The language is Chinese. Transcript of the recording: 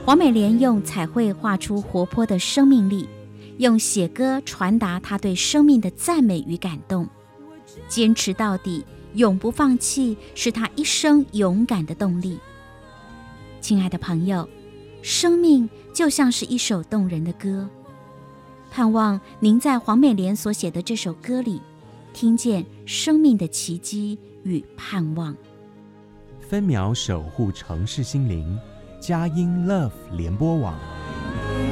黄美莲用彩绘画出活泼的生命力，用写歌传达她对生命的赞美与感动。坚持到底，永不放弃，是她一生勇敢的动力。亲爱的朋友，生命就像是一首动人的歌，盼望您在黄美莲所写的这首歌里，听见生命的奇迹与盼望。 分秒守护城市心灵，佳音 Love 联播网。